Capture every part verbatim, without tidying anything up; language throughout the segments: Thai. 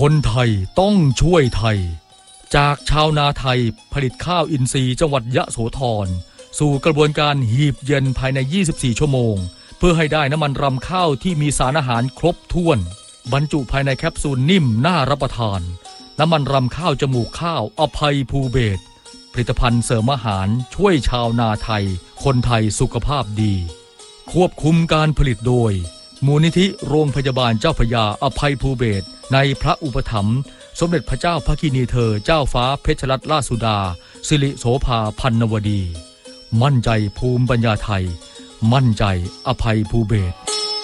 คนไทยต้องช่วยไทยจากชาวนาไทยผลิตข้าวอินทรีย์จังหวัดยะโสธรสู่กระบวนการหีบเย็นภายในยี่สิบสี่ชั่วโมงเพื่อให้ได้น้ำมันรำข้าวที่มีสารอาหารครบถ้วนบรรจุภายในแคปซูลนิ่มน่ารับประทานน้ำมันรำข้าวจมูกข้าวอภัยภูเบศรผลิตภัณฑ์เสริมอาหารช่วยชาวนาไทยคนไทยสุขภาพดีควบคุมการผลิตโดยมูลนิธิโรงพยาบาลเจ้าพระยาอภัยภูเบศรในพระอุปถัมภ์สมเด็จพระเจ้าพระกินีเธอเจ้าฟ้าเพชรรัตนราชสุดาสิริโสภาพันนวดีมั่นใจภูมิปัญญาไทยมั่นใจอภัยภูเบศร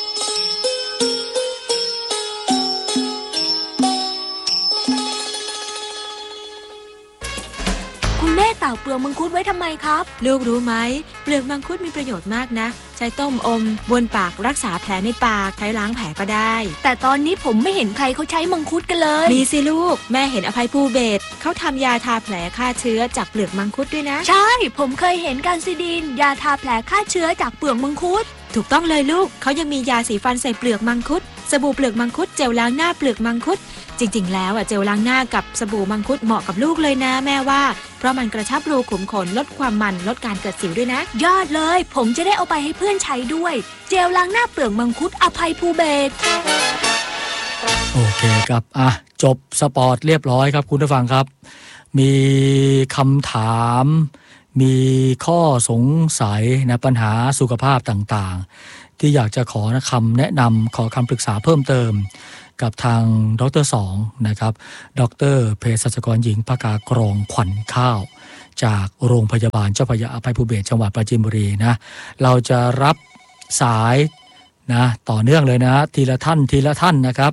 เต่าเปลือกมังคุดไว้ทำไมครับลูกรู้ไหมเปลือกมังคุดมีประโยชน์มากนะใช้ต้มอมบนปากรักษาแผลในปากใช้ล้างแผลก็ได้แต่ตอนนี้ผมไม่เห็นใครเขาใช้มังคุดกันเลยมีสิลูกแม่เห็นอภัยภูเบศรเขาทำยาทาแผลฆ่าเชื้อจากเปลือกมังคุดด้วยนะใช่ผมเคยเห็นการซิดีนยาทาแผลฆ่าเชื้อจากเปลือกมังคุดถูกต้องเลยลูกเขายังมียาสีฟันใส่เปลือกมังคุดสบู่เปลือกมังคุดเจลล้างหน้าเปลือกมังคุดจริงๆแล้วอ่ะเจลล้างหน้ากับสบู่มังคุดเหมาะกับลูกเลยนะแม่ว่าเพราะมันกระชับรูขุมขนลดความมันลดการเกิดสิวด้วยนะยอดเลยผมจะได้เอาไปให้เพื่อนใช้ด้วยเจลล้างหน้าเปลือกมังคุดอภัยภูเบศรโอเคครับอ่ะจบสปอร์ตเรียบร้อยครับคุณผู้ฟังครับมีคำถามมีข้อสงสัยนะปัญหาสุขภาพต่างๆที่อยากจะขอคำแนะนำขอคำปรึกษาเพิ่มเติมกับทางดร.สองนะครับดร.เภสัชกรหญิงภกากรองขวัญข้าวจากโรงพยาบาลเจ้าพระยาอภัยภูเบศรจังหวัดปราจีนบุรีนะเราจะรับสายนะต่อเนื่องเลยนะทีละท่านทีละท่านนะครับ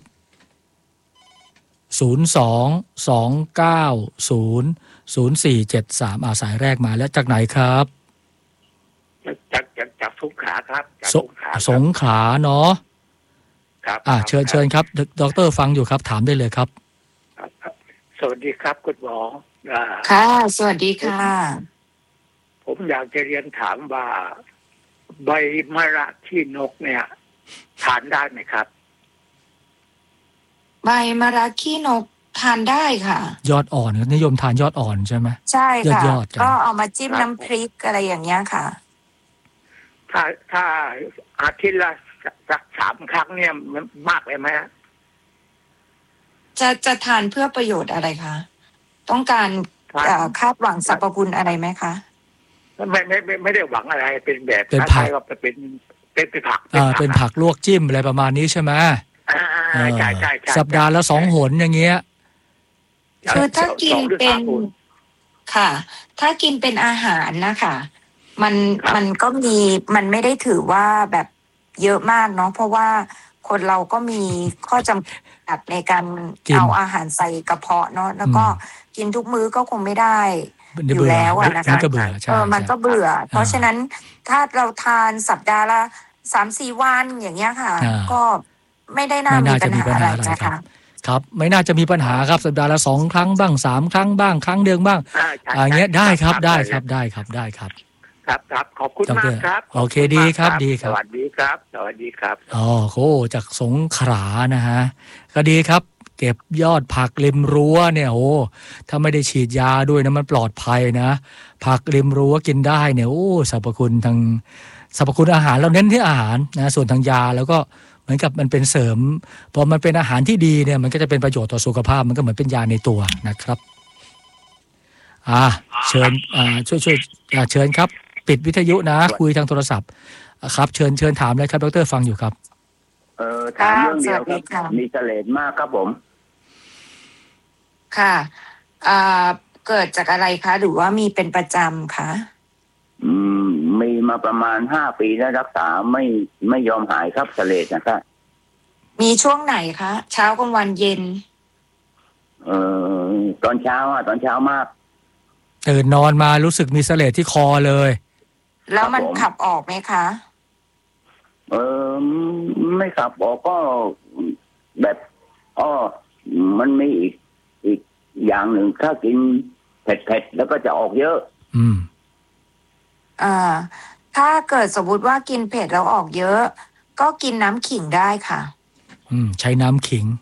ศูนย์ สอง สอง เก้า ศูนย์ ศูนย์ สี่ เจ็ด สามอาสายแรกมาแล้วจากไหนครับจากจากจากสงขลาครับจากสงขลาสงขลาเนาะครับอ่าเชิญเชิญครับดร.ฟังอยู่ครับถามได้เลยครับสวัสดีครับคุณหมอค่ะสวัสดีค่ะผมอยากจะเรียนถามว่าใบมะระขี้นกเนี่ยทานได้ไหมครับใบมะระขี้นกทานได้ค่ะยอดอ่อนนิยมทานยอดอ่อนใช่ไหมใช่ค่ะก็เอามาจิ้มน้ำพริกอะไรอย่างเงี้ยค่ะถ้าถ้าอาทิตย์ละสักสามครั้งเนี่ยมันมากเลยไหมจะจะทานเพื่อประโยชน์อะไรคะต้องการคาดหวังสรรพคุณอะไรไหมคะไม่ไม่ไม่ไม่ได้หวังอะไรเป็นแบบเป็นผักก็เป็นเป็นเป็นผักอ่าเป็นผักลวกจิ้มอะไรประมาณนี้ใช่ไหมใช่ใช่ใช่สัปดาห์ละสองหนอย่างเงี้ยคือถ้ากินเป็นค่ะถ้ากินเป็นอาหารนะคะมันมันก็มีมันไม่ได้ถือว่าแบบเยอะมากเนาะเพราะว่าคนเราก็มีข้อจำกัดในการเอาอาหารใส่กระเพาะเนาะแล้วก็กินทุกมื้อก็คงไม่ได้อยู่แล้วอะนะคะเออมันก็เบื่อเพราะฉะนั้นถ้าเราทานสัปดาห์ละสามสี่วันอย่างเงี้ยค่ะก็ไม่ได้น่ามีปัญหาอะไรนะคะครับไม่น่าจะมีปัญหาครับสัปดาห์ละสองครั้งบ้างสามครั้งบ้างครั้งเดือนบ้างอย่างเงี้ยได้ครับได้ครับได้ครับได้ครับครับครับขอบคุณมากครับโอเคดีครับดีครับสวัสดีครับสวัสดีครับอ๋อโหจากสงขลานะฮะก็ดีครับเก็บยอดผักริมรั้วเนี่ยโอ้ถ้าไม่ได้ฉีดยาด้วยนะมันปลอดภัยนะผักริมรั้วกินได้เนี่ยโอ้สรรพคุณทางสรรพคุณอาหารเราเน้นที่อาหารนะส่วนทางยาแล้วก็เหมือนกับมันเป็นเสริมพอมันเป็นอาหารที่ดีเนี่ยมันก็จะเป็นประโยชน์ต่อสุขภาพมันก็เหมือนเป็นยาในตัวนะครับอ่าเชิญอ่าช่วยช่วยอ่าเชิญครับปิดวิทยุนะคุยทางโทรศัพท์ครับเชิญเชิญถามเลยครับดร.ฟังอยู่ครับเออถามเรื่องเดียวครับมีเสลดมากครับผมค่ะอ่าเกิดจากอะไรคะหรือว่ามีเป็นประจำคะอืมมีมาประมาณห้าปีแล้วรักษาไม่ไม่ยอมหายครับเสลดนะครับมีช่วงไหนคะเช้ากลางวันเย็นเอ่อตอนเช้าอ่ะตอนเช้ามากตื่นนอนมารู้สึกมีเสลดที่คอเลยแล้วมันขับออกไหมคะเออไม่ขับออกก็แบบอ้อมันมีอีกอีกอย่างหนึ่งถ้ากินเผ็ดๆแล้วก็จะออกเยอะอืมอ่าถ้าเกิดสมมติว่ากินเผ็ดแล้วออกเยอะก็กินน้ำขิงได้ค่ะอืมใช้น้ำขิง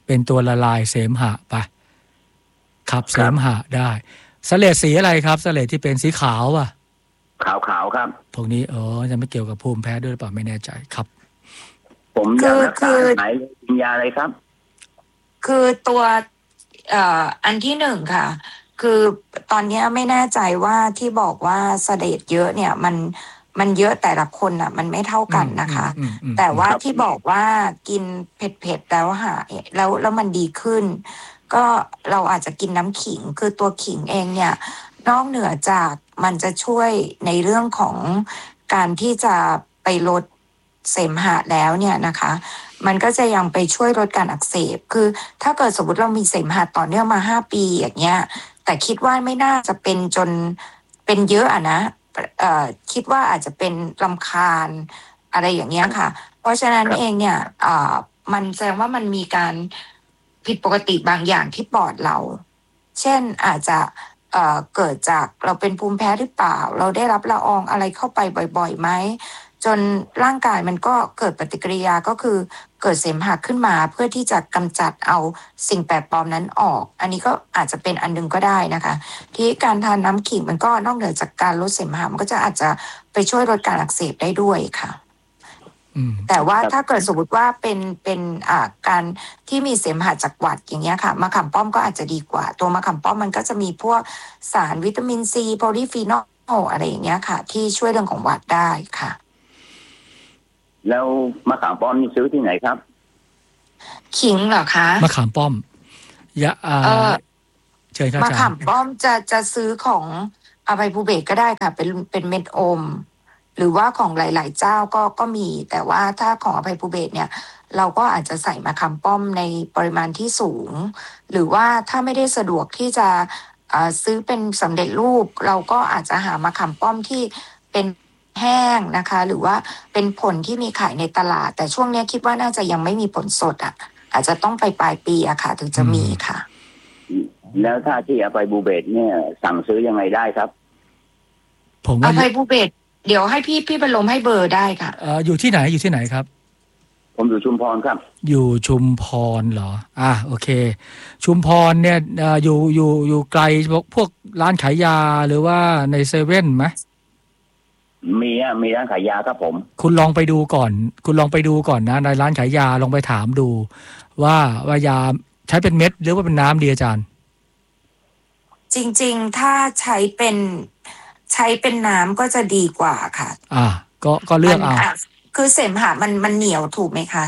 เป็นตัวละลายเสมหะไปขับเสมหะได้เสลดสีอะไรครับเสลดที่เป็นสีขาวป่ะขาวขาวครับพวกนี้เออจะไม่เกี่ยวกับภูมิแพ้ด้วยหรือเปล่าไม่แน่ใจครับผมอยากรักษาไหนกินยาอะไรครับคือตัวเอ่ออันที่หนึ่งค่ะคือตอนนี้ไม่แน่ใจว่าที่บอกว่าเสลดเยอะเนี่ยมันมันเยอะแต่ละคนอ่ะมันไม่เท่ากันนะคะแต่ว่าที่บอกว่ากินเผ็ดๆแล้วหายแล้วแล้วมันดีขึ้นก็เราอาจจะกินน้ำขิงคือตัวขิงเองเนี่ยนอกเหนือจากมันจะช่วยในเรื่องของการที่จะไปลดเสมหะแล้วเนี่ยนะคะมันก็จะยังไปช่วยลดการอักเสบคือถ้าเกิดสมมติเรามีเสมหะต่อเนื่องมาห้าปีอย่างเงี้ยแต่คิดว่าไม่น่าจะเป็นจนเป็นเยอะอะนะเอ่อคิดว่าอาจจะเป็นรำคาญอะไรอย่างเงี้ยค่ะเพราะฉะนั้นเองเนี่ยเอ่อมันแสดงว่ามันมีการผิดปกติบางอย่างที่ปอดเราเช่นอาจจะเอ่อเกิดจากเราเป็นภูมิแพ้หรือเปล่าเราได้รับละอองอะไรเข้าไปบ่อยๆไหมจนร่างกายมันก็เกิดปฏิกิริยาก็คือเกิดเสมหะขึ้นมาเพื่อที่จะกำจัดเอาสิ่งแปลกปลอมนั้นออกอันนี้ก็อาจจะเป็นอันนึงก็ได้นะคะที่การทานน้ำขิงมันก็นอกเหนือจากการลดเสมหะมันก็จะอาจจะไปช่วยลดการอักเสบได้ด้วยค่ะแต่ว่าถ้าเกิดสมมติว่าเป็นเป็นอ่าการที่มีเสมหะจากหวัดอย่างเงี้ยค่ะมะขามป้อมก็อาจจะดีกว่าตัวมะขามป้อมมันก็จะมีพวกสารวิตามินซีโพลีฟีนอลอะไรอย่างเงี้ยค่ะที่ช่วยเรื่องของหวัดได้ค่ะแล้วมะขามป้อมนี่ซื้อที่ไหนครับขิงเหรอคะมะขามป้อมยะอ่าเชิญครับมะขามป้อมจะจะซื้อของอภัยภูเบศรก็ได้ค่ะเป็นเป็นเม็ดอมหรือว่าของหลายๆเจ้าก็ก็มีแต่ว่าถ้าของอภัยภูเบศรเนี่ยเราก็อาจจะใส่มะขามป้อมในปริมาณที่สูงหรือว่าถ้าไม่ได้สะดวกที่จะซื้อเป็นสำเร็จรูปเราก็อาจจะหามะขามป้อมที่เป็นแห้งนะคะหรือว่าเป็นผลที่มีขายในตลาดแต่ช่วงนี้คิดว่าน่าจะยังไม่มีผลสดอ่ะอาจจะต้องไปปลายปีอะค่ะถึงจะมีค่ะแล้วถ้าที่อภัยภูเบศรเนี่ยสั่งซื้อยังไงได้ครับผมอภัยภูเบศรเดี๋ยวให้พี่พี่บรรลมให้เบอร์ได้ค่ะเอ่ออยู่ที่ไหนอยู่ที่ไหนครับผมอยู่ชุมพรครับอยู่ชุมพรเหรออ่ะโอเคชุมพรเนี่ยอ่าอยู่อยู่อยู่ไกลพวกพวกร้านขายยาหรือว่าในเซเว่นไหมมีอ่ะมีร้านขายยาครับผมคุณลองไปดูก่อนคุณลองไปดูก่อนนะในร้านขายยาลองไปถามดูว่าว่ายาใช้เป็นเม็ดหรือว่าเป็นน้ำดีอาจารย์จริงๆถ้าใช้เป็นใช้เป็นน้ำก็จะดีกว่าค่ะอ่าก็ก็เลือกเอาคือเสมหะมันมันเหนียวถูกไหมคะ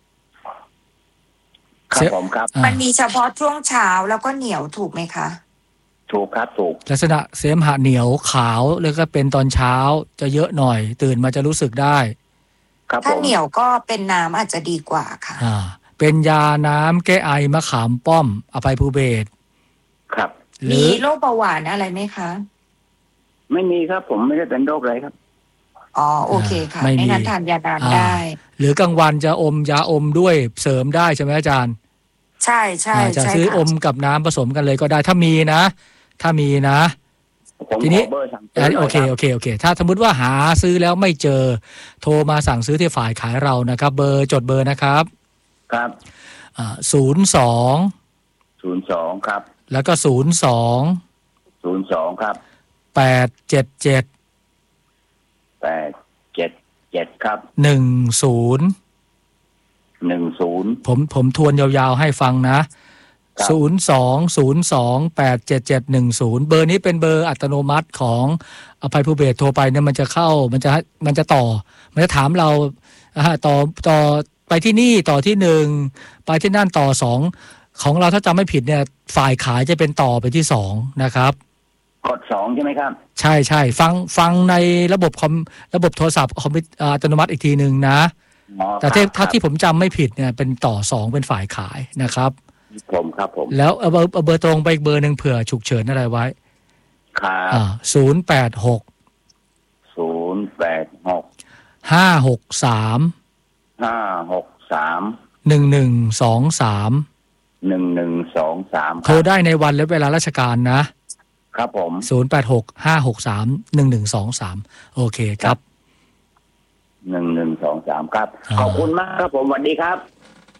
ครับผมครับมันมีเฉพาะช่วงเช้าแล้วก็เหนียวถูกไหมคะถูกครับถูกลักษณะเสมหะเหนียวขาวแล้วก็เป็นตอนเช้าจะเยอะหน่อยตื่นมาจะรู้สึกได้ครับถ้าเหนียวก็เป็นน้ำอาจจะดีกว่าค่ะอ่าเป็นยาน้ำแก้ไอมะขามป้อมอภัยภูเบศรครับมีโรคเบาหวานอะไรไหมคะไม่มีครับผมไม่ได้เป็นโรคอะไรครับอ๋อโอเคค่ะไม่งั้นทานยาน้ำได้หรือกลางวันจะอมยาอมด้วยเสริมได้ใช่ไหมอาจารย์ใช่ใช่จะซื้ออมกับน้ำผสมกันเลยก็ได้ถ้ามีนะถ้ามีนะทีนี้โอเคโอเคโอเคถ้าสมมติว่าหาซื้อแล้วไม่เจอโทรมาสั่งซื้อที่ฝ่ายขายเรานะครับเบอร์จดเบอร์นะครับครับอ่าศูนย์สองศูนย์สองครับแล้วก็ศูนย์สองศูนย์สองครับแปดเจ็ดเจ็ดแปดเจ็ดเจ็ดครับหนึ่งศูนย์หนึ่งศูนย์ผมผมทวนยาวๆให้ฟังนะศูนย์สองศูนย์สองแปดเจ็ดเจ็ดหนึ่งศูนย์เบอร์นี้เป็นเบอร์อัตโนมัติของอภัยภูเบศรโทรไปเนี่ยมันจะเข้ามันจะมันจะต่อมันจะถามเราอ่าต่อต่อไปที่นี่ต่อที่หนึ่งไปที่นั่นต่อสองของเราถ้าจำไม่ผิดเนี่ยฝ่ายขายจะเป็นต่อไปที่สองนะครับกดสองใช่ไหมครับใช่ใช่ฟังฟังในระบบคอมระบบโทรศัพท์คอมพิวเตอร์อัตโนมัติอีกทีหนึ่งนะแต่ถ้าที่ผมจำไม่ผิดเนี่ยเป็นต่อสองเป็นฝ่ายขายนะครับผมครับผมแล้วเอาเบอร์เอาเบอร์ตรงไปอีกเบอร์หนึ่งเผื่อฉุกเฉินอะไรไว้ครับอ่าศูนย์แปดหกศูนย์แปดหกห้าหกสามห้าหกสามหนึ่งหนึ่งสองสามหนึ่งหนึ่งสองสามโทรได้ในวันและเวลาราชการนะครับผมศูนย์แปดหกห้าหกสามหนึ่งหนึ่งสองสามโอเคครับหนึ่งหนึ่งสองสามครับขอบคุณมากครับผมสวัสดีครับ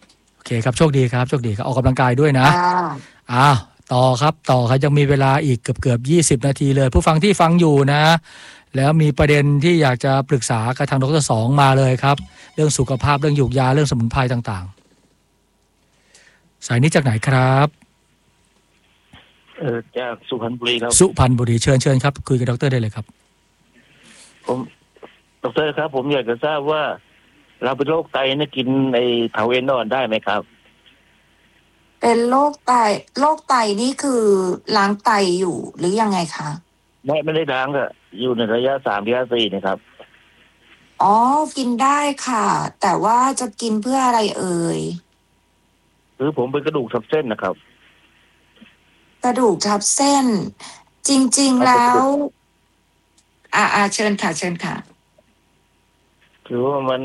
เคครับโชคดีครับโชคดีครับออกกำลังกายด้วยนะอ่าอ้าวต่อครับต่อครับยังมีเวลาอีกเกือบเกือบยี่สิบนาทีเลยผู้ฟังที่ฟังอยู่นะแล้วมีประเด็นที่อยากจะปรึกษากับทางดร.สองมาเลยครับเรื่องสุขภาพเรื่องหยูกยาเรื่องสมุนไพรต่างๆสายนี้จากไหนครับเออจากสุพรรณบุรีครับสุพรรณบุรีเชิญเชิญครับคุยกับดร.ได้เลยครับผมดร.ครับผมอยากจะทราบว่าเราเป็นโรคไตเนี่ยกินไอ้เถาเอนอนได้ไหมครับเป็นโรคไตโรคไตนี่คือล้างไตอยู่หรือยังไงคะไม่ไม่ได้ล้างอะอยู่ในระยะสามระยะสี่นะครับอ๋อกินได้ค่ะ แต่ว่าจะกินเพื่ออะไรเอ่ยคือผมเป็นกระดูกทับเส้นนะครับกระดูกทับเส้นจริงๆแล้วอ่าอ่าเชิญค่ะเชิญค่ะคือว่ามัน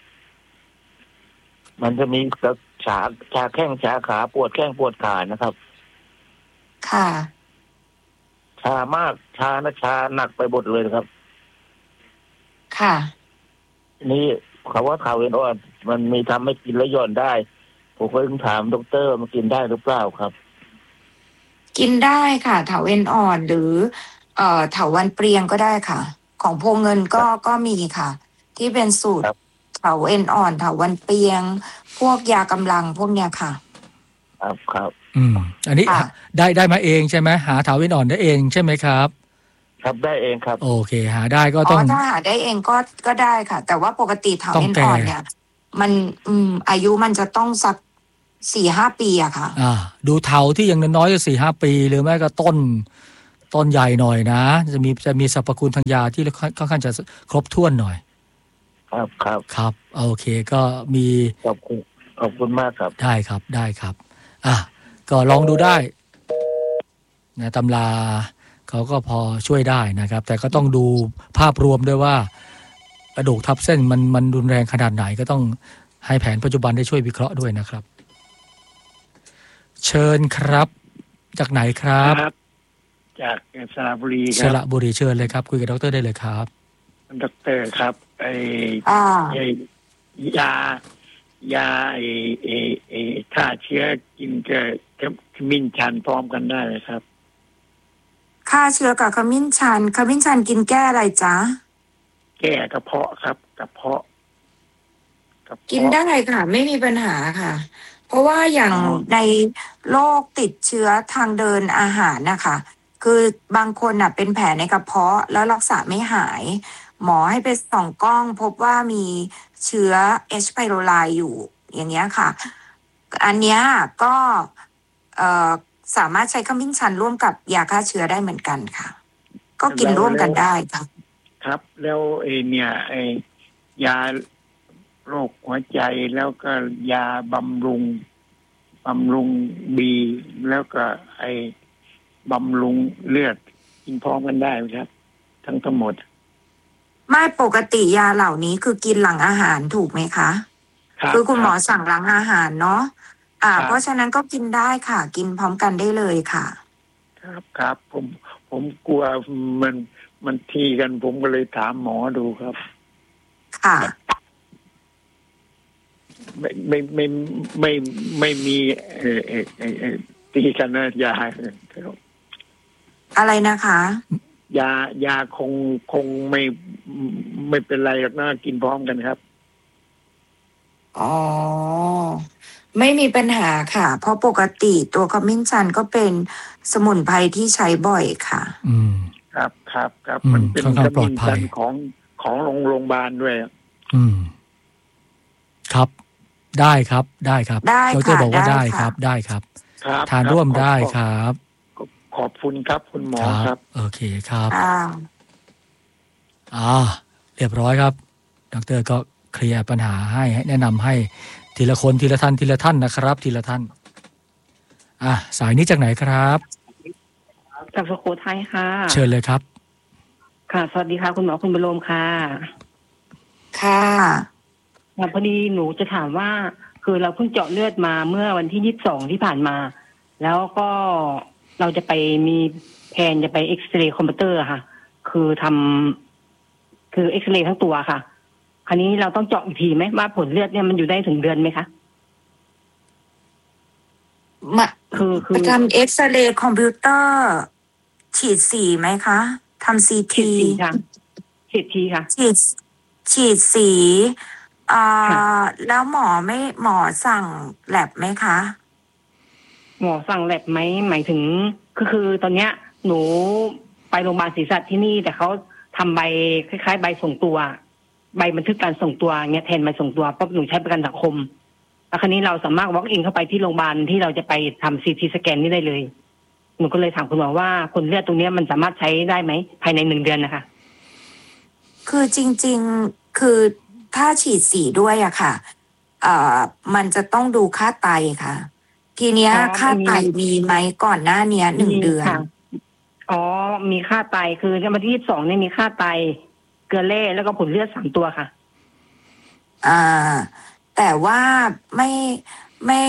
มันจะมีกระชาชาแข้งชาขาปวดแข้งปวดขานะครับค่ะชามากชานะชาหนักไปหมดเลยครับค่ะนี่เขาว่าเถาเอนอ่อนมันมีทำให้กินแล้วย่อนได้ผมก็ต้องถามดร.มันกินได้หรือเปล่าครับกินได้ค่ะเถาเอนอ่อนหรือเอ่อเถาวันเปรียงก็ได้ค่ะของโพเงินก็ก็มีค่ะที่เป็นสูตรเถาเอนอ่อนเถาวันเปรียงพวกยากำลังพวกเนี้ยค่ะครับครับอืมอันนี้ได้ได้มาเองใช่ไหมหาเถาเอนอ่อนได้เองใช่ไหมครับครับได้เองครับโอเคหาได้ก็ต้องอ๋อถ้าหาได้เองก็ก็ได้ค่ะแต่ว่าปกติเถาเอนอ่อนเนี่ยมันอืมอายุมันจะต้องสักสี่ห้าปีอะค่ะอ่าดูเถาที่ยังน้อยๆสี่ห้าปีหรือไม่ก็ต้นต้นใหญ่หน่อยนะจะมีจะมีสรรพคุณทางยาที่ค่อนข้างจะครบถ้วนหน่อยครับครับครับโอเคก็มีขอบคุณขอบคุณมากครับได้ครับได้ครับอ่ะก็ลองดูได้นะตำราเขาก็พอช่วยได้นะครับแต่ก็ต้องดูภาพรวมด้วยว่ากระดูกทับเส้นมันมันรุนแรงขนาดไหนก็ต้องให้แผนปัจจุบันได้ช่วยวิเคราะห์ด้วยนะครับเชิญครับจากไหนครับจากสระบุรีครับสระบุรีเชิญเลยครับคุยกับดร.ได้เลยครับดร.ครับไอ้ไอ้ยายาไอ้ไอ้ไอ้ฆ่าเชื้อกินกับขมิ้นชันพร้อมกันได้ไหมครับฆ่าเชื้อกับขมิ้นชันขมิ้นชันกินแก้อะไรจ๊ะแก้กระเพาะครับกระเพาะกินได้ค่ะไม่มีปัญหาค่ะเพราะว่าอย่างในโรคติดเชื้อทางเดินอาหารนะคะคือบางคนน่ะเป็นแผลในกระเพาะแล้วรักษาไม่หายหมอให้ไปส่องกล้องพบว่ามีเชื้อ H. pylori อยู่อย่างเงี้ยค่ะอันเนี้ยก็เอ่อสามารถใช้ขมิ้นชันร่วมกับยาฆ่าเชื้อได้เหมือนกันค่ะก็กินร่วมกันได้ค่ะครับแล้วไอ้เนี่ยไอ้ยาโรคหัวใจแล้วก็ยาบำรุงบำรุงบีแล้วก็ไอ้บำรุงเลือดกินพร้อมกันได้ไหมครับทั้งทั้งหมดไม่ปกติยาเหล่านี้คือกินหลังอาหารถูกไหมคะคือคุณหมอสั่งหลังอาหารเนาะอ่าเพราะฉะนั้นก็กินได้ค่ะกินพร้อมกันได้เลยค่ะครับครับผมผมกลัวมันมันทีกันผมก็เลยถามหมอดูครับค่ะไม่ไม่ไม่ไม่ไม่มีเออเออเออตีกันนะยาอะไรนะคะยายาคงคงไม่ไม่เป็นไรหรอกนะกินพร้อมกันครับอ๋อไม่มีปัญหาค่ะเพราะปกติตัวขมิ้นชันก็เป็นสมุนไพรที่ใช้บ่อยค่ะอืมครับครับครับมันเป็นขมิ้นชันของของโรงโรงพยาบาลด้วยอืมครับได้ครับได้ครับดร.บอกว่าได้ครับได้ครับทานร่วมได้ครับขอบคุณครับคุณหมอครับโอเคครับอ่าเรียบร้อยครับดร.ก็เคลียร์ปัญหาให้แนะนำให้ทีละคนทีละท่านทีละท่านนะครับทีละท่านอ่ะสายนี้จากไหนครับจากสุโขทัยค่ะเชิญเลยครับค่ะสวัสดีค่ะคุณหมอคุณบรมค่ะค่ะพอดีหนูจะถามว่าคือเราเพิ่งเจาะเลือดมาเมื่อวันที่ยี่สิบสองที่ผ่านมาแล้วก็เราจะไปมีแผนจะไปเอ็กซเรย์คอมพิวเตอร์ค่ะคือทำคือเอ็กซเรย์ทั้งตัวค่ะคราวนี้เราต้องเจาะอีกทีไหมว่าผลเลือดเนี่ยมันอยู่ได้ถึงเดือนไหมคะมาคือคือทำเอ็กซเรย์คอมพิวเตอร์ ฉีดสีไหมคะทำซีฉีดทีสีค่ะฉีดทีค่ะฉีดฉีดสีอ่าค่ะแล้วหมอไม่หมอสั่งแลบไหมคะหมอสั่งแลบไหมหมายถึงคือคือตอนเนี้ย หนูไปโรงพยาบาลศรีสัตว์ที่นี่แต่เขาทำใบคล้ายๆใบส่งตัว ใบบันทึกการส่งตัวเงี้ยแทนใบส่งตัวเพราะหนูใช้ประกันสังคมแล้วคราวนี้เราสามารถ walk in เข้าไปที่โรงพยาบาลที่เราจะไปทำซีทีสแกนนี่ได้เลยหนูก็เลยถามคุณหมอว่าผลเลือดตรงเนี้ยมันสามารถใช้ได้ไหมภายในหนึ่งเดือนนะคะคือจริงๆคือถ้าฉีดสีด้วยอะค่ะเอ่อมันจะต้องดูค่าไตค่ะ ทีเนี้ยอ๋อค่าไตมีไหมก่อนหน้าเนี้ยหนึ่งเดือนค่ะอ๋อมีค่าไตคือวันที่ยี่สิบสองเนี่ยมีค่าไตเกลือแร่แล้วก็ผลเลือดสามตัวค่ะอ่า แต่ว่าไม่ไม่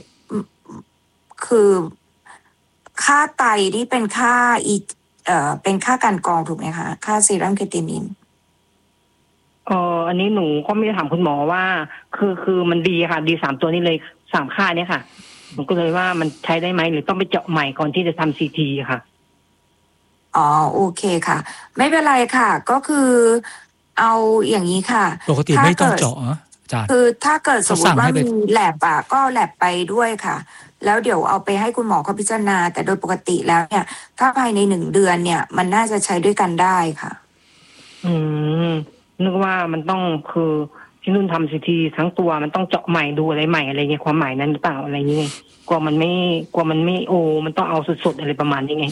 คือค่าไตนี่เป็นค่าอีเอ่อเป็นค่าการกรองถูกไหมคะค่าซีรัมเคตินินเอออันนี้หนูก็ไม่ได้ถามคุณหมอว่า คือคือมันดีค่ะ ดีสามตัวนี้เลยสามค่าเนี้ยค่ะหนูก็เลยว่ามันใช้ได้ไหมหรือต้องไปเจาะใหม่ก่อนที่จะทำซีทีค่ะอ๋อโอเคค่ะ ไม่เป็นไรค่ะ ก็คือเอาอย่างนี้ค่ะปกติไม่ต้องเจาะอะอาจารย์คือถ้าเกิดสมมเขาสั่ติงว่าให้ไปมีแลบอะก็แลบไปด้วยค่ะ แล้วเดี๋ยวเอาไปให้คุณหมอเขาพิจารณา แต่โดยปกติแล้วเนี่ย ถ้าภายในหนึ่งเดือนเนี่ย มันน่าจะใช้ด้วยกันได้ค่ะอืมนึกว่ามันต้องคือที่นุ่นทำซีทีทั้งตัวมันต้องเจาะใหม่ดูอะไรใหม่อะไรเงี้ยความหมายนั้นหรือเปล่าอะไรเงี้ยกลัวมันไม่กลัวมันไม่โอมันต้องเอาสดๆอะไรประมาณนี้ไง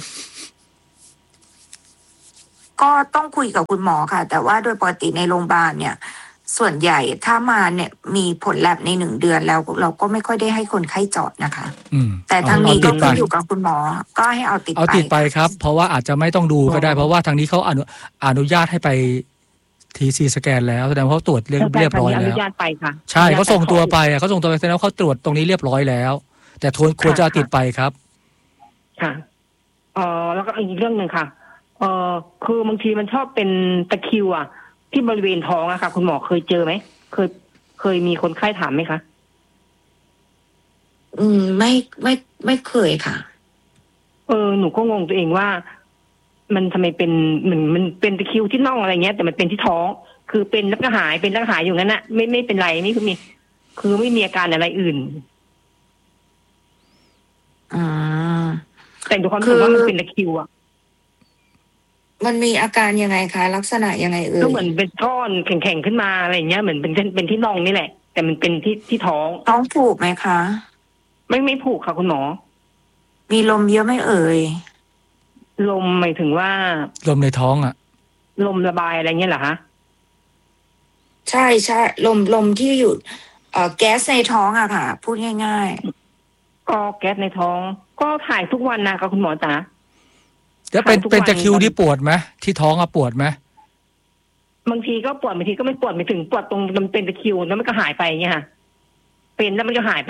ก็ต้องคุยกับคุณหมอค่ะ แต่ว่าโดยปกติในโรงพยาบาลเนี่ย ส่วนใหญ่ถ้ามาเนี่ยมีผลแลบในหนึ่งเดือนแล้วเราก็ไม่ค่อยได้ให้คนไข้เจาะนะคะอืมแต่ทางนี้เอก็ติดไปขึ้นอยู่กับคุณหมอ ก็ให้เอาติดเอาไปติดไปครับ เพราะว่าอาจจะไม่ต้องดูก็ได้ เพราะว่าทางนี้เขาอนุอนุญาตให้ไปทีซีสแกนแล้วแสดงว่าเขาตรวจเรียบเรียบร้อยอแล้นุวญาตไปค่ะใช่เขาส่งตัวไปอะเขาส่งตัวไปแสดงว่าเขาตรวจตรงนี้เรียบร้อยแล้ว แต่ทวนควรจะเอาติดไปครับค่ะเออแล้วก็อีกเรื่องหนึ่งค่ะเออคือบางทีมันชอบเป็นตะคริวอ่ะที่บริเวณท้องอะค่ะ คุณหมอเคยเจอไหมเคยเคยมีคนไข้ถามไหมคะอืมไม่ไม่ไม่เคยค่ะเออหนูก็งงตัวเองว่า มันทำไมเป็นเหมือนมันเป็นตะคริวที่น่องอะไรเงี้ยแต่มันเป็นที่ท้อง คือเป็นแล้วก็หายเป็นแล้วก็หายอยู่นั้นน่ะไม่ไม่เป็นไรไม่คือมี คือไม่มีอาการอะไรอื่นอืมแต่ดูความรู้สึกว่ามันเป็นตะคริวอ่ะมันมีอาการยังไงคะ ลักษณะยังไงเอ่ก็ยเหมือนเป็นก้อนแข็งๆขึ้นมาอะไรเงี้ยเหมือนเป็นเป็นที่น่องนี่แหละ แต่มันเป็นที่ที่ท้องท้องผูกไหมคะไม่ไม่ผูกค่ะคุณหมอมีลมเยอะไหม่เอ่ยลมหมายถึงว่าลมในท้องอ่ะลมระบายอะไรเงี้ยเหรอคะใช่ใช่ลมลมที่อยู่เอ่อแก๊สในท้องอะค่ะ พูดง่ายก็แก๊สในท้อง ก็ถ่ายทุกวันนะคะคุณหมอจ๋าแล้วเป็นทุกวันเป็นตะคริวที่ปวดไหมที่ท้องอะปวดไหมบางทีก็ปวดบางทีก็ไม่ปวดไม่ถึงปวดตรงมันเป็นตะคริวแล้วมันก็หายไปเงี้ยค่ะ เป็นแล้วมันก็หายไป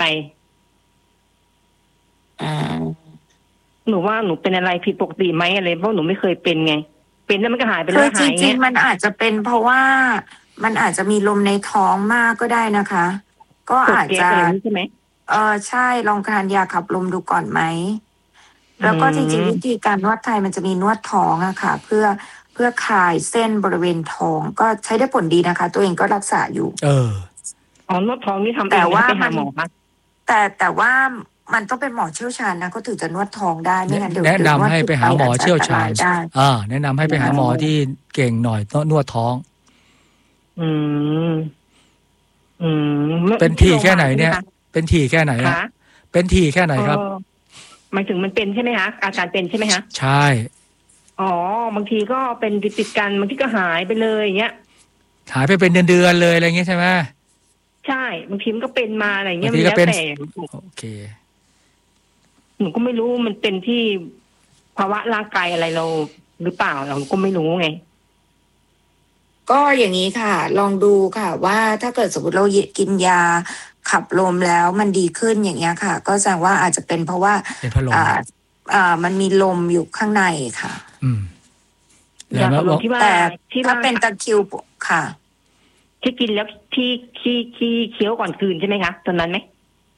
ๆอ่าหนูว่าหนูเป็นอะไรผิดปกติไหมอะไรเพราะหนูไม่เคยเป็นไง เป็นแล้วมันก็หายไปแล้คืวอก็จหายริเงี้งยๆมันอาจจะเป็นเพราะว่ามันอาจจะมีลมในท้องมากก็ได้นะคะ ก็ตรวจอาจแก๊สจะอะไรนี้ใช่ไหมเออใช่ลองทานยาขับลมดูก่อนไหม แล้วก็จริงๆวิธีการนวดไทยมันจะมีนวดท้องอะค่ะ เพื่อเพื่อคลายเส้นบริเวณท้องก็ใช้ได้ผลดีนะคะ ตัวเองก็รักษาอยู่เอออ๋อนวดท้องนี่ทำเองแต่ว่าไม่ไปหามันหมอคะแต่แต่ว่ามันต้องเป็นหมอเชี่ยวชาญนะก็ถึงจะนวดท้องได้ไม่งั้นเดี๋ยวแนะนำให้ไปหาหมอเชี่ยวชาญดี๋วอันตรายได้อ่า แนะนำให้ไปหาหมอที่เก่งหน่อยนวดท้องอืม อืมเป็นที่แค่ไหนเนี่ยที่โรงพยาบาลเป็นที่แค่ไหนใช่ไหมอะคะเป็นที่แค่ไหนครับเออหมายถึงมันเป็นใช่ไหมคะอาการเป็นใช่ไหมคะใช่อ๋อบางทีก็เป็นติดๆกันบางทีก็หายไปเลยอย่างเงี้ยหายไปเป็นเดือนๆเลยอะไรเงี้ยใช่ไหมใช่บางทีมันก็เป็นมาอะไรเงี้ยบางทีมันก็แล้วเป็นแต่โอเคหนูก็ไม่รู้มันเป็นที่ภาวะร่างกายอะไรเราหรือเปล่าเราก็ไม่รู้ไงก็อย่างนี้ค่ะ ลองดูค่ะ ว่าถ้าเกิดสมมติเรากินยาขับลมแล้วมันดีขึ้นอย่างเงี้ยค่ะ ก็แสดงว่าอาจจะเป็นเพราะว่าเป็นพัดลมอ่าอ่ามันมีลมอยู่ข้างในค่ะอืมยาแล้วขับลมที่ว่าแต่ที่ถ้าว่าเป็นตะคริวค่ะที่กินแล้วที่ที่ที่เคี้ยวก่อนคืนใช่ไหมคะตอนนั้นไหม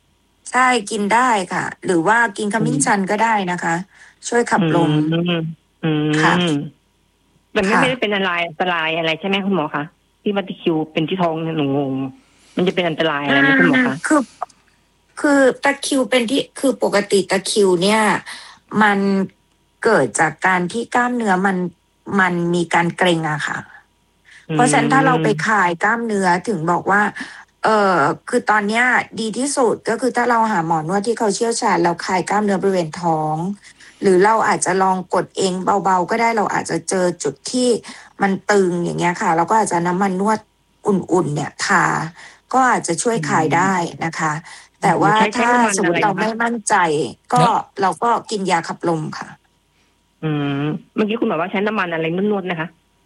ใช่กินได้ค่ะ หรือว่ากินขมิ้นชันก็ได้นะคะ ช่วยขับลมอืมอืมค่ะแต่ไม่ค่ะไม่ได้เป็นอันตรายอันตรายอะไรใช่ไหมคุณหมอคะที่วัตคิวเป็นที่ท้องเนี่ยหนูงงมันจะเป็นอันตรายอะไรไหมคุณหมอคะคือคือตะคริวเป็นที่คือปกติตะคริวเนี่ย มันเกิดจากการที่กล้ามเนื้อมันมันมีการเกร็งอะค่ะ เพราะฉะนั้นถ้าเราไปคลายกล้ามเนื้อถึงบอกว่า เออคือตอนเนี้ยดีที่สุดก็คือถ้าเราหาหมอนวดที่เขาเชี่ยวชาญเราคลายกล้ามเนื้อบริเวณท้อง หรือเราอาจจะลองกดเองเบาๆก็ได้เราอาจจะเจอจุดที่มันตึงอย่างเงี้ยค่ะเราก็อาจจะน้ำมันนวดอุ่นๆเนี่ยทาก็อาจจะช่วยคลายได้นะคะ แต่ว่าใช้ใช้ถ้าน้ำมันสมมติอะไรเรานะคะไม่มั่นใจ ก็เราก็กินยาขับลมค่ะอืมเมื่อกี้คุณหมอว่าใช้น้ำมันอะไรนวดๆนะคะ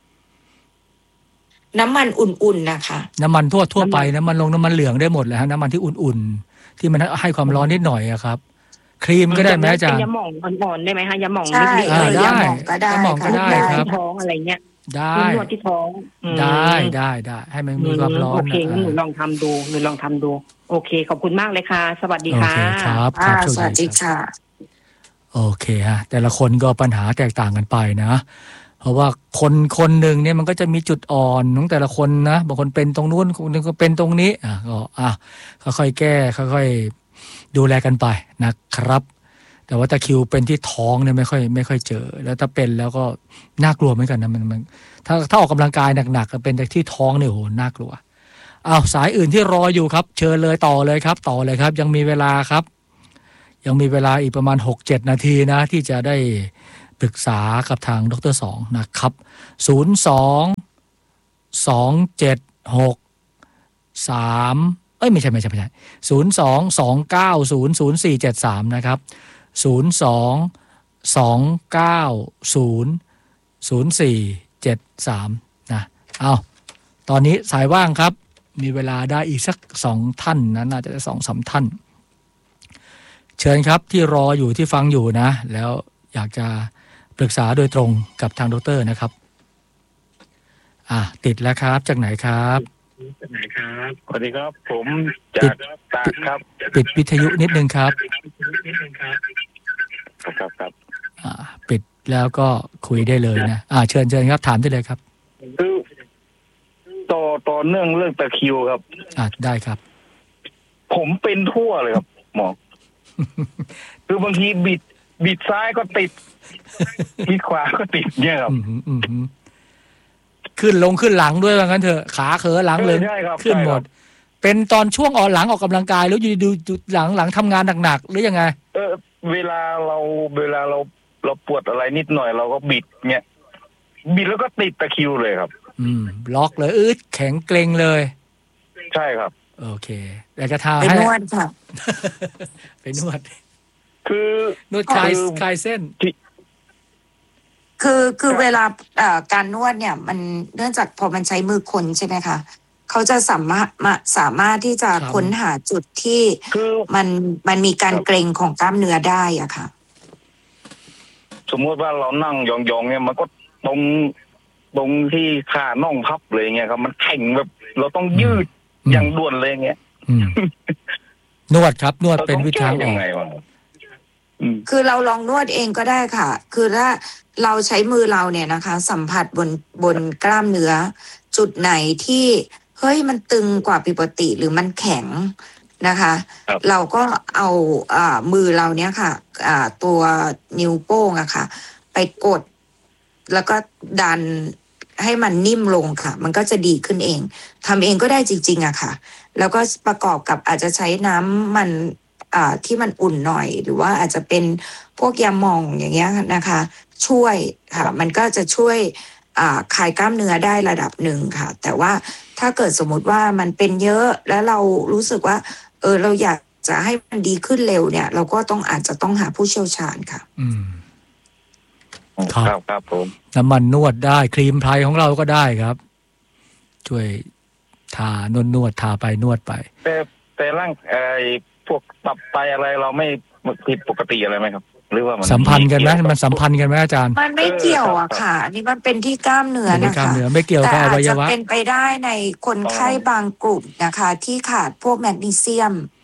น้ำมันอุ่นๆนะคะน้ำมันทั่วทั่วไปน้ำมันน้ำมันลงน้ำมันเหลืองได้หมดเลยฮะน้ำมันที่อุ่นๆ ที่มันให้ความร้อนนิดหน่อยอะครับ ครีมก็ได้ไหมอาจารเป็นย์ยาหม่องอ่อนๆได้ไหมคะยาหม่องใช่เล็กๆอ่าอะไรได้ยาหม่องก็ได้ยาหม่องก็ค่ะได้ได้ครับที่ท้องอะไรเงี้ยได้นวดที่ท้องอืมได้ได้ได้ให้มันมีความร้อนโอเคงั้นหนูอ่าลองทำดูหนูลองทำดู โอเคขอบคุณมากเลยค่ะ สวัสดีโอค่ะเคครับคอ่ารับโชคสวัสดีดีครับค่ะโอเคฮะแต่ละคนก็ปัญหาแตกต่างกันไปนะ เพราะว่าคนคนหนึ่งเนี่ยมันก็จะมีจุดอ่อนของแต่ละคนนะบางคนเป็นตรงนู้นคนหนึงก็เป็นตรงนี้อ่ะก็อ่ะค่อยๆแก้ค่อยๆดูแลกันไปนะครับ แต่ว่าตะคริวเป็นที่ท้องเนี่ยไม่ค่อยไม่ค่อยเจอ แล้วถ้าเป็นแล้วก็น่ากลัวเหมือนกันนะมันมันถ้าถ้าออกกำลังกายหนักๆเป็นแต่ที่ท้องเนี่ยโหน่ากลัวอ้าวสายอื่นที่รออยู่ครับ เชิญเลยต่อเลยครับ ต่อเลยครับ ยังมีเวลาครับ ยังมีเวลาอีกประมาณ หกเจ็ด นาทีนะ ที่จะได้ปรึกษากับทางดรสองนะครับศูนย์ สอง สอง เจ็ด หก สาม เอ้ยไม่ใช่ไม่ใช่ไม่ใช่ศูนย์ สอง สอง เก้า ศูนย์ ศูนย์ สี่ เจ็ด สามนะครับศูนย์ สอง สอง เก้า ศูนย์ ศูนย์ สี่ เจ็ด สามนะเอาตอนนี้สายว่างครับ มีเวลาได้อีกสักสองท่านนะน่าจะได้สองสามท่าน เชิญครับที่รออยู่ที่ฟังอยู่นะ แล้วอยากจะปรึกษาโดยตรงกับทางดรนะครับอ่ะติดแล้วครับจากไหนครับไหนครับสวัสดีครับ ผมจากตากครับปิดวิทยุนิดนึงครับครับครับครับอ่าปิดแล้วก็คุยได้เลยนะอ่าเชิญเชิญครับถามได้เลยครับคือต่อต่อเนื่องเรื่องตะคริวครับอ่าได้ครับผมเป็นทั่วเลยครับหมอ คือบางทีบิดบิดซ้ายก็ติด บิดขวาก็ติดเนี่ยครับอืมฮึอืมฮึขึ้นลงขึ้นหลังด้วยว่างั้นเถอะขาเขอหลังเลยใช่ครับขึ้นหมดใช่ครับเป็นตอนช่วงออกหลังออกกำลังกาย แล้วอยู่ดูดูหลังหลังทำงานหนักๆหรือยังไงเออ เวลาเราเวลาเราเราปวดอะไรนิดหน่อยเราก็บิดเนี่ยบิดแล้วก็ติดตะคริวเลยครับอืมล็อกเลยอืดแข็งเกร็งเลยใช่ครับโอเคอยากจะทาไปให้นวดค่ะไปนวดคือนวดคลายคือคลายเส้นคือคือเวลาเอ่อการนวดเนี่ย มันเนื่องจากพอมันใช้มือคนใช่ไหมคะเขาจะสามารถมาสามารถที่จะครับค้นหาจุดที่คือมันมันมีการเกร็งของกล้ามเนื้อได้อะค่ะสมมติว่าเรานั่งยองๆเนี่ยมันก็ตรงตรงที่ขาน่องพับเลยเงี้ยครับ มันแข็งแบบ เราต้องยืดอืมอย่างด่วนเลยเงี้ยอืมนวดครับ นวดเราเป็นต้องวิธีแก้ทางอยัอง กไงวะอืมคือเราลองนวดเองก็ได้ค่ะ คือถ้าเราใช้มือเราเนี่ยนะคะ สัมผัสบนบนกล้ามเนื้อ จุดไหนที่เฮ้ยมันตึงกว่าปกติหรือมันแข็งนะคะครับเราก็เอาอ่ามือเราเนี่ยค่ะอ่าตัวนิ้วโป้งอะค่ะ ไปกด แล้วก็ดันให้มันนิ่มลงค่ะ มันก็จะดีขึ้นเองทำเองก็ได้จริงๆอะค่ะ แล้วก็ประกอบกับอาจจะใช้น้ำมันอ่าที่มันอุ่นหน่อย หรือว่าอาจจะเป็นพวกยาหม่องอย่างเงี้ยนะคะ ช่วยค่ะ มันก็จะช่วยอ่าคลายกล้ามเนื้อได้ระดับหนึ่งค่ะ แต่ว่าถ้าเกิดสมมุติว่ามันเป็นเยอะแล้วเรารู้สึกว่า เออเราอยากจะให้มันดีขึ้นเร็วเนี่ย เราก็ต้องอาจจะต้องหาผู้เชี่ยวชาญค่ะอืมคครัรับ บครับผมน้ำมันนวดได้ครีมไพรของเราก็ได้ครับ ช่วยทานวดนวดทาไปนวดไปแต่แต่ร่างไอ้พวกตับไตอะไรเราไม่ผิดปกติอะไรไหมครับ หรือว่ามันสัมพันธ์กันไหมเกี่ยวบมันสัมพันธ์กันไหมอาจารย์มันไม่เกี่ยวอะค่ะอันนี้มันเป็นที่กล้ามเนื้อไม่นะกล้ามคะเนื้อไม่เกี่ยวแต่กับออาวัจยจะวะเป็นไปได้ในคนไข้บางกลุ่มนะคะ ที่ขาดพวกแมกนีเซียม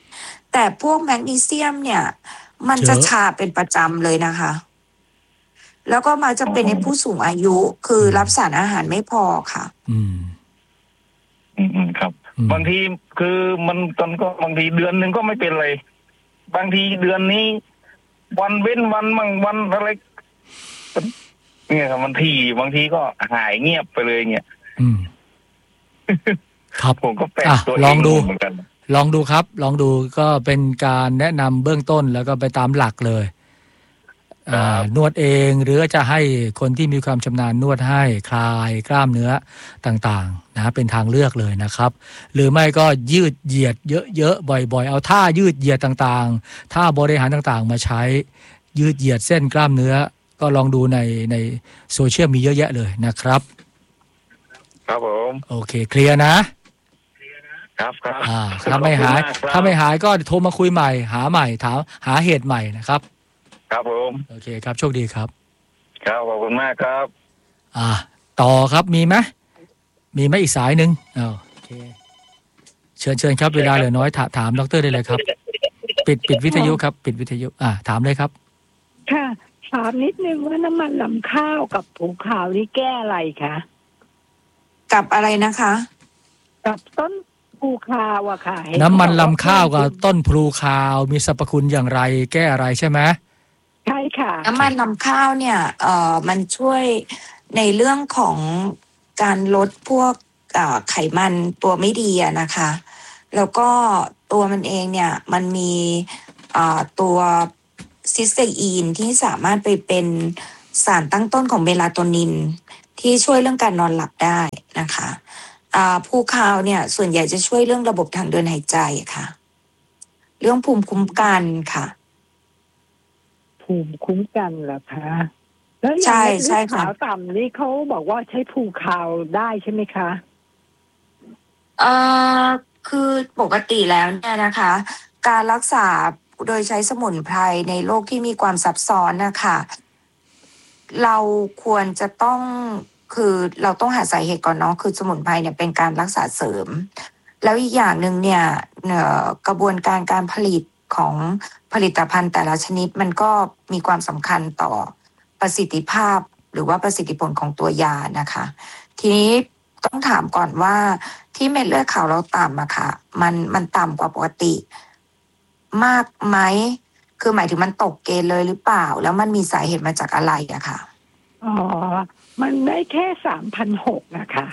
แต่พวกแมกนีเซียมเนี่ยมันจะชาเป็นประจำเลยนะคะแล้วก็มาจะเป็นในผู้สูงอายุคือรับสารอาหารไม่พอค่ะอืมอืมครับบางทีคือมันตอนก็บางทีเดือนหนึ่งก็ไม่เป็นไรบางทีเดือนนี้วันเว้นวันมั่งวันอะไรเนี่ยครับบางทีบางทีก็หายเงียบไปเลยเนี่ยอืมครับผมก็แปลกตัวเองลองดูเหมือนกันลองดูครับลองดูก็เป็นการแนะนำเบื้องต้นแล้วก็ไปตามหลักเลยนวดเองหรือจะให้คนที่มีความชำนาญนวดให้คลายกล้ามเนื้อต่างๆนะเป็นทางเลือกเลยนะครับหรือไม่ก็ยืดเหยียดเยอะๆบ่อยๆเอาท่ายืดเหยียดต่างๆท่าบริหารต่างๆมาใช้ยืดเหยียดเส้นกล้ามเนื้อก็ลองดูในในโซเชียลมีเยอะแยะเลยนะครับครับผมโอเคเคลียร์นะครับครับอ่าถ้าไม่หายถ้าไม่หายก็โทรมาคุยใหม่หาใหม่ถามหาเหตุใหม่นะครับครับผมโอเคครับโชคดีครับครับขอบคุณมากครับอ่าต่อครับมีไหมมีไหมอีกสายหนึ่งอ้าวโอเคเชิญเชิญครับเวลาเหลือน้อยถามถามดร.ได้เลยครับปิดปิดวิทยุครับปิดวิทยุอ่าถามเลยครับค่ะถามนิดนึงว่าน้ำมันลำข้าวกับผูขาวนี่แก้อะไรคะกับอะไรนะคะกับต้นพลูคาวอะค่ะน้ำมันลำข้าวกับต้นพลูคาวมีสรรพคุณอย่างไรแก้อะไรใช่ไหมใช่ค่ะน้ำมันลำข้าวเนี่ยเอ่อมันช่วยในเรื่องของการลดพวกไขมันตัวไม่ดีอะนะคะแล้วก็ตัวมันเองเนี่ยมันมีตัวซิสเตอีนที่สามารถไปเป็นสารตั้งต้นของเมลาโทนินที่ช่วยเรื่องการนอนหลับได้นะคะพลูคาวเนี่ยส่วนใหญ่จะช่วยเรื่องระบบทางเดินหายใจค่ะเรื่องภูมิคุ้มกันค่ะภูมิคุ้มกันเหรอคะแล้วอย่างเม็ดเลือดขาวต่ำนี่เขาบอกว่าใช้พลูคาวได้ใช่ไหมคะเอ่อคือปกติแล้วเนี่ยนะคะการรักษาโดยใช้สมุนไพรในโรคที่มีความซับซ้อนนะคะเราควรจะต้องคือเราต้องหาสาเหตุก่อนเนาะคือสมุนไพรเนี่ยเป็นการรักษาเสริมแล้วอีกอย่างหนึ่งเนี่ยกระบวนการการผลิตของผลิตภัณฑ์แต่ละชนิดมันก็มีความสำคัญต่อประสิทธิภาพหรือว่าประสิทธิผลของตัวยานะคะทีนี้ต้องถามก่อนว่าที่เม็ดเลือดขาวเราต่ำอะค่ะมันมันต่ำกว่าปกติมากไหมคือหมายถึงมันตกเกณฑ์เลยหรือเปล่าแล้วมันมีสาเหตุมาจากอะไรอะค่ะอ๋อมันได้แค่สามพันหกนะคะ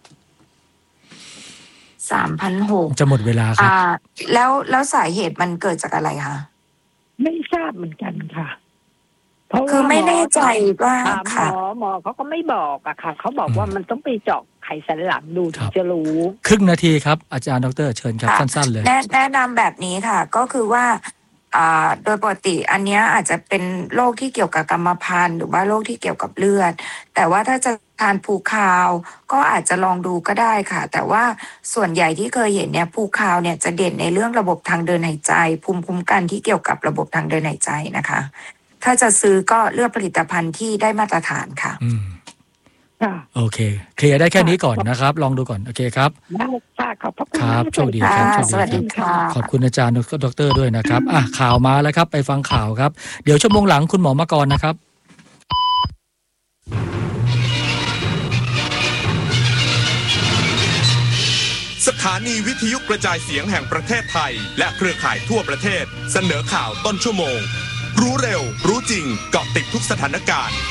สามพันหกจะหมดเวลาครับอ่าแล้วแล้วสาเหตุมันเกิดจากอะไรคะไม่ทราบเหมือนกันค่ะเพราะคือไม่แน่ใจว่าค่ะหมอหมอเขาก็ไม่บอกอะค่ะเขาบอกว่ามันต้องไปเจาะไขสันหลังดูถึงจะรู้ครึ่งนาทีครับอาจารย์ดร.เชิญครับสั้นๆเลยแนะนำแบบนี้ค่ะก็คือว่าโดยปกติอันนี้อาจจะเป็นโรคที่เกี่ยวกับกรรมพันธุ์หรือว่าโรคที่เกี่ยวกับเลือดแต่ว่าถ้าจะทานพลูคาวก็อาจจะลองดูก็ได้ค่ะแต่ว่าส่วนใหญ่ที่เคยเห็นเนี่ยพลูคาวเนี่ยจะเด่นในเรื่องระบบทางเดินหายใจภูมิคุ้มกันที่เกี่ยวกับระบบทางเดินหายใจนะคะถ้าจะซื้อก็เลือกผลิตภัณฑ์ที่ได้มาตรฐานค่ะโอเคเคลียร์ได้แค่นี้ก่อนนะครับลองดูก่อนโอเคครับได้ค่ะขอบคุณครับโชคดีครับสวัสดีค่ะขอบคุณอาจารย์ดร.ด้วยนะครับอ่ะข่าวมาแล้วครับไปฟังข่าวครับเดี๋ยวชั่วโมงหลังคุณหมอมากรนะครับสถานีวิทยุกระจายเสียงแห่งประเทศไทยและเครือข่ายทั่วประเทศเสนอข่าวต้นชั่วโมงรู้เร็วรู้จริงเกาะติดทุกสถานการณ์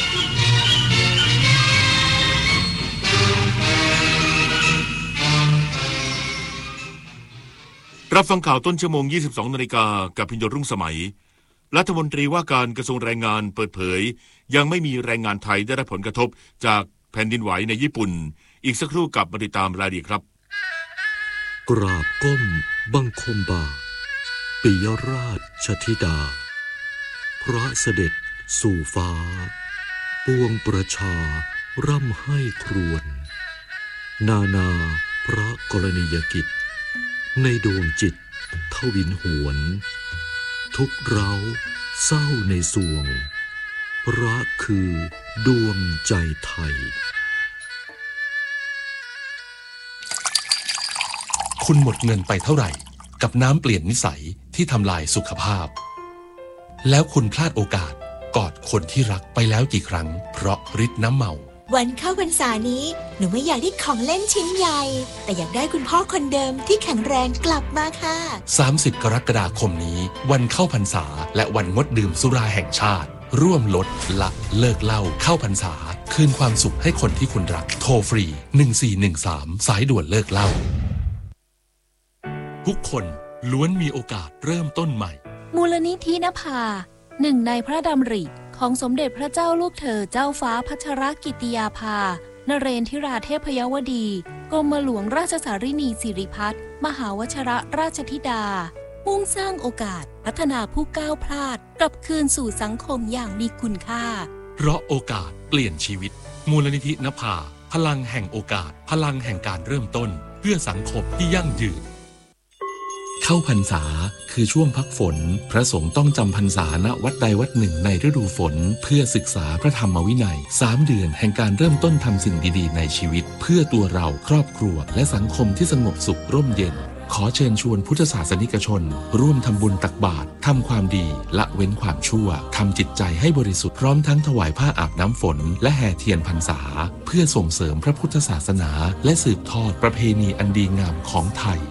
รับฟังข่าวต้นชั่วโมง ยี่สิบสองนาฬิกากับพิญโยรุ่งสมัยรัฐมนตรีว่าการกระทรวงแรงงานเปิดเผยยังไม่มีแรงงานไทยได้รับผลกระทบจากแผ่นดินไหวในญี่ปุ่นอีกสักครู่กับมาติดตามรายละเอียดครับกราบก้มบังคมบาทปิยราชธิดาพระเสด็จสู่ฟ้าปวงประชาร่ำให้ครวญนานาพระกรณียกิจในดวงจิตทวินหวนทุกเร้าเศร้าในสวงรักคือดวงใจไทยคุณหมดเงินไปเท่าไหร่กับน้ำเปลี่ยนนิสัยที่ทำลายสุขภาพแล้วคุณพลาดโอกาสกอดคนที่รักไปแล้วกี่ครั้งเพราะฤทธิ์น้ำเมาวันเข้าพรรษานี้หนูไม่อยากได้ของเล่นชิ้นใหญ่แต่อยากได้คุณพ่อคนเดิมที่แข็งแรงกลับมาค่ะสามสิบกรกฎาคมนี้วันเข้าพรรษาและวันงดดื่มสุราแห่งชาติร่วมลดละเลิกเหล้าเข้าพรรษาคืนความสุขให้คนที่คุณรักโทรฟรีหนึ่งสี่หนึ่งสามสายด่วนเลิกเหล้าทุกคนล้วนมีโอกาสเริ่มต้นใหม่มูลนิธินภาหนึ่งในพระดำริของสมเด็จพระเจ้าลูกเธอเจ้าฟ้าพัชรกิติยาภานเรนทิราเทพยวดีกรมหลวงราชสารินีสิริพัฒน์มหาวชรราชธิดามุ่งสร้างโอกาสพัฒนาผู้ก้าวพลาดกลับคืนสู่สังคมอย่างมีคุณค่าเพราะโอกาสเปลี่ยนชีวิตมูลนิธินภาพลังแห่งโอกาสพลังแห่งการเริ่มต้นเพื่อสังคมที่ยั่งยืนเข้าพรรษาคือช่วงพักฝนพระสงฆ์ต้องจำพรรษาณวัดใดวัดหนึ่งในฤดูฝนเพื่อศึกษาพระธรรมวินัยสามเดือนแห่งการเริ่มต้นทำสิ่งดีๆในชีวิตเพื่อตัวเราครอบครัวและสังคมที่สงบสุขร่มเย็นขอเชิญชวนพุทธศาสนิกชนร่วมทำบุญตักบาตรทำความดีละเว้นความชั่วทำจิตใจให้บริสุทธิ์พร้อมทั้งถวายผ้าอาบน้ำฝนและแห่เทียนพรรษาเพื่อส่งเสริมพระพุทธศาสนาและสืบทอดประเพณีอันดีงามของไทย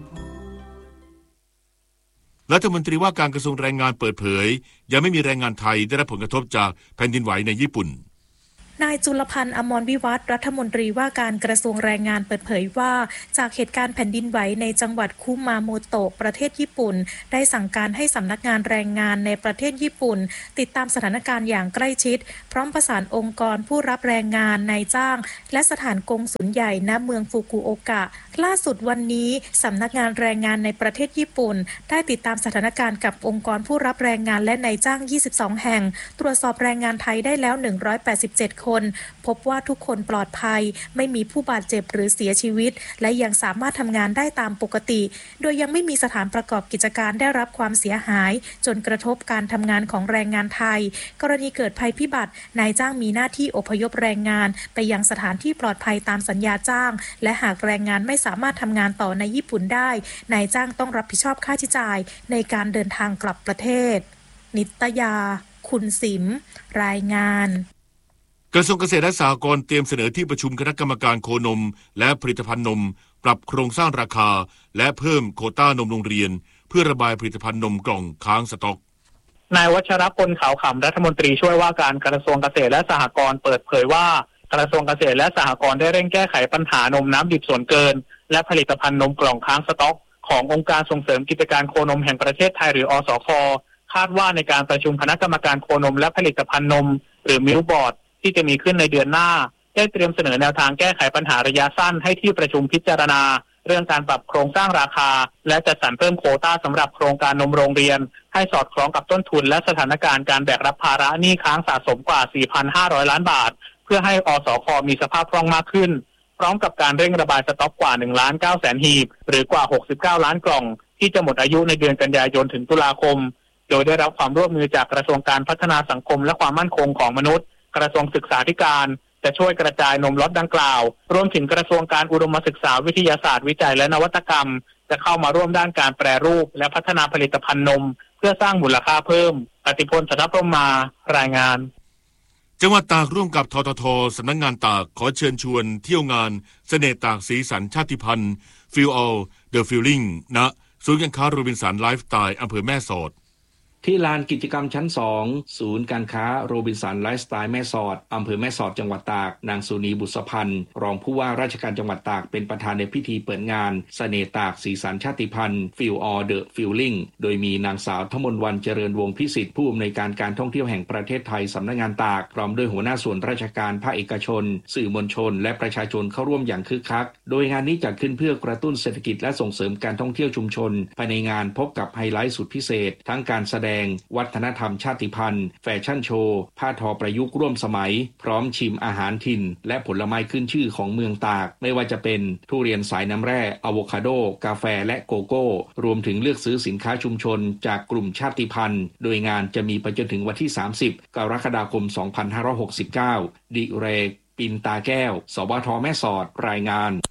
รัฐมนตรีว่าการกระทรวงแรงงานเปิดเผยยังไม่มีแรงงานไทยได้รับผลกระทบจากแผ่นดินไหวในญี่ปุ่นนายจุลพันธ์อมรวิวัฒน์รัฐมนตรีว่าการกระทรวงแรงงานเปิดเผยว่าจากเหตุการณ์แผ่นดินไหวในจังหวัดคุมาโมโตะประเทศญี่ปุ่นได้สั่งการให้สำนักงานแรงงานในประเทศญี่ปุ่นติดตามสถานการณ์อย่างใกล้ชิดพร้อมประสานองค์กรผู้รับแรงงานนายจ้างและสถานกงสุลใหญ่ณเมืองฟุกุโอกะล่าสุดวันนี้สำนักงานแรงงานในประเทศญี่ปุ่นได้ติดตามสถานการณ์กับองค์กรผู้รับแรงงานและนายจ้างยี่สิบสองแห่งตรวจสอบแรงงานไทยได้แล้วหนึ่งร้อยแปดสิบเจ็ดคนพบว่าทุกคนปลอดภัยไม่มีผู้บาดเจ็บหรือเสียชีวิตและยังสามารถทำงานได้ตามปกติโดยยังไม่มีสถานประกอบกิจการได้รับความเสียหายจนกระทบการทำงานของแรงงานไทยกรณีเกิดภัยพิบัตินายจ้างมีหน้าที่อพยพแรงงานไปยังสถานที่ปลอดภัยตามสัญญาจ้างและหากแรงงานไม่สามารถทำงานต่อในญี่ปุ่นได้นายจ้างต้องรับผิดชอบค่าใช้จ่ายในการเดินทางกลับประเทศนิตยาคุณสิมรายงานกระทรวงเกษตรและสหกรณ์เตรียมเสนอที่ประชุมคณะกรรมการโคนมและผลิตภัณฑ์นมปรับโครงสร้างราคาและเพิ่มโควต้านมโรงเรียนเพื่อระบายผลิตภัณฑ์นมกล่องค้างสต็อกนายวัชรพลขาวขำรัฐมนตรีช่วยว่าการกระทรวงเกษตรและสหกรณ์เปิดเผยว่ากระทรวงเกษตรและสหกรณ์ได้เร่งแก้ไขปัญหานมน้ำดิบส่วนเกินและผลิตภัณฑ์นมกล่องค้างสต็อกขององค์การส่งเสริมกิจการโคนมแห่งประเทศไทยหรืออสค.คาดว่าในการประชุมคณะกรรมการโคนมและผลิตภัณฑ์นมหรือมิลบอร์ดที่จะมีขึ้นในเดือนหน้าได้เตรียมเสนอแนวทางแก้ไขปัญหาระยะสั้นให้ที่ประชุมพิจารณาเรื่องการปรับโครงสร้างราคาและจัดสรรเพิ่มโควต้าสำหรับโครงการนมโรงเรียนให้สอดคล้องกับต้นทุนและสถานการณ์การแบกรับภาระหนี้ค้างสะสมกว่า สี่พันห้าร้อย ล้านบาทเพื่อให้อสค.มีสภาพคล่องมากขึ้นพร้อมกับการเร่งระบายสต็อกกว่า หนึ่งล้านเก้าแสน หีบหรือกว่าหกสิบเก้าล้านกล่องที่จะหมดอายุในเดือนกันยายนถึงตุลาคมโดยได้รับความร่วมมือจากกระทรวงการพัฒนาสังคมและความมั่นคงของมนุษย์กระทรวงศึกษาธิการจะช่วยกระจายนมล็อตดังกล่าวรวมถึงกระทรวงการอุดมศึกษาวิทยาศาสตร์วิจัยและนวัตกรรมจะเข้ามาร่วมด้านการแปรรูปและพัฒนาผลิตภัณฑ์นมเพื่อสร้างมูลค่าเพิ่มปฏิพล สัทธพรหมารายงานจังหวัดตากร่วมกับททท.สำนักงานตากขอเชิญชวนเที่ยวงานเสน่ห์ตากสีสันชาติพันธุ์ Feel All the Feeling ณศูนย์การค้าโรบินสันไลฟ์สไตล์อำเภอแม่สอดที่ลานกิจกรรมชั้นสองศูนย์การค้าโรบินสันไลฟ์สไตล์แม่สอดอำเภอแม่สอดจังหวัดตากนางสุนีบุษพันธ์รองผู้ว่าราชการจังหวัดตากเป็นประธานในพิธีเปิดงานเสน่ห์ตากสีสันชาติพันธุ์ Feel All the Feeling โดยมีนางสาวธมนต์วรรณเจริญวงศ์พิสิทธิ์ผู้อำนวยการการท่องเที่ยวแห่งประเทศไทยสำนักงานตากพร้อมด้วยหัวหน้าส่วนราชการภาคเอกชนสื่อมวลชนและประชาชนเข้าร่วมอย่างคึกคักโดยงานนี้จัดขึ้นเพื่อกระตุ้นเศรษฐกิจและส่งเสริมการท่องเที่ยวชุมชนภายในงานพบกับไฮไลท์สุดพิเศษทั้งการแสดงวัฒนธรรมชาติพันธุ์แฟชั่นโชว์ผ้าทอประยุกต์ร่วมสมัยพร้อมชิมอาหารถิ่นและผลไม้ขึ้นชื่อของเมืองตากไม่ว่าจะเป็นทุเรียนสายน้ำแร่อะโวคาโดกาแฟและโกโก้รวมถึงเลือกซื้อสินค้าชุมชนจากกลุ่มชาติพันธุ์โดยงานจะมีไปจนถึงวันที่สามสิบกรกฎาคมสองพันห้าร้อยหกสิบเก้าดิเรกปินตาแก้วสวทแม่สอดรายงาน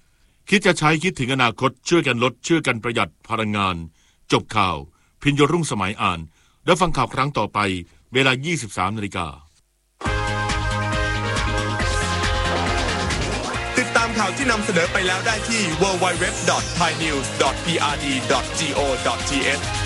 คิดจะใช้คิดถึงอนาคตช่วยกันลดช่วยกันประหยัดพลังงานจบข่าวพิญโยรุ่งสมัยอ่านแล้วฟังข่าวครั้งต่อไปเวลา ยี่สิบสามนาฬิกาติดตามข่าวที่นำเสนอไปแล้วได้ที่ ดับเบิลยู ดับเบิลยู ดับเบิลยู ดอท ไทยนิวส์ ดอท พี อาร์ ดี ดอท จี โอ ดอท ที เอช